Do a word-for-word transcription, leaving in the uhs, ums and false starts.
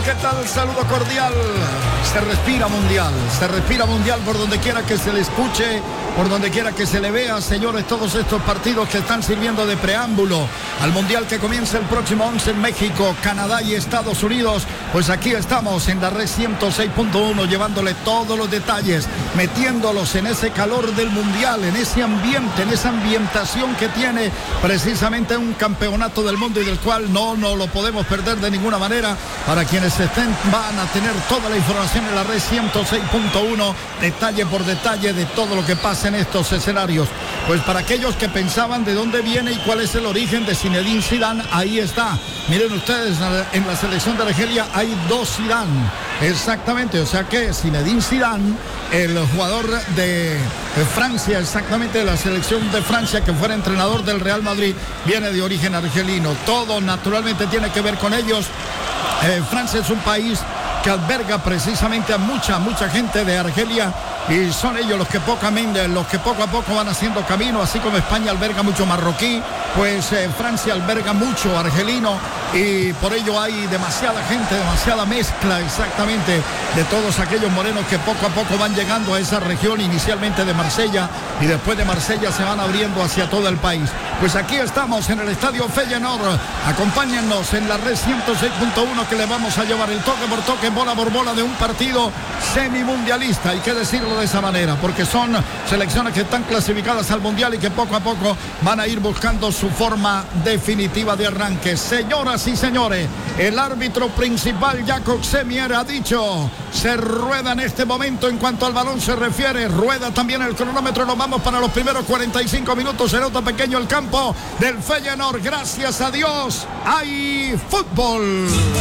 ¿Qué tal? Saludo cordial. Se respira mundial, se respira mundial por donde quiera que se le escuche, por donde quiera que se le vea, señores, todos estos partidos que están sirviendo de preámbulo al mundial que comienza el próximo once en México, Canadá y Estados Unidos. Pues aquí estamos en la red ciento seis punto uno llevándole todos los detalles, metiéndolos en ese calor del mundial, en ese ambiente, en esa ambientación que tiene precisamente un campeonato del mundo y del cual no nos lo podemos perder de ninguna manera. Para quienes estén van a tener toda la información en la red ciento seis punto uno, detalle por detalle de todo lo que pasa en estos escenarios. Pues para aquellos que pensaban de dónde viene y cuál es el origen de Zinedine Zidane, ahí está. Miren ustedes, en la selección de Argelia hay dos Zidane, exactamente, o sea que Zinedine Zidane, el jugador de Francia, exactamente de la selección de Francia, que fuera entrenador del Real Madrid, viene de origen argelino. Todo naturalmente tiene que ver con ellos. Eh, Francia es un país que alberga precisamente a mucha, mucha gente de Argelia, y son ellos los que, poco a, los que poco a poco van haciendo camino, así como España alberga mucho marroquí, pues eh, Francia alberga mucho argelino, y por ello hay demasiada gente, demasiada mezcla exactamente de todos aquellos morenos que poco a poco van llegando a esa región, inicialmente de Marsella, y después de Marsella se van abriendo hacia todo el país. Pues aquí estamos en el Estadio Feyenoord, acompáñennos en la red ciento seis punto uno, que le vamos a llevar el toque por toque, bola por bola de un partido semimundialista, hay que decirlo de esa manera, porque son selecciones que están clasificadas al mundial y que poco a poco van a ir buscando su forma definitiva de arranque. Señoras y señores, el árbitro principal, Jakob Semier, ha dicho: se rueda en este momento en cuanto al balón se refiere, rueda también el cronómetro, nos vamos para los primeros cuarenta y cinco minutos, se nota pequeño el campo del Feyenoord, gracias a Dios hay fútbol.